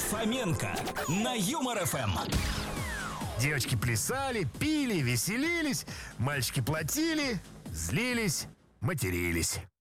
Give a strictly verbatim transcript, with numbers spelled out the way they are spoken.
Фоменко на Юмор эф эм. Девочки плясали, пили, веселились, мальчики платили, злились, матерились.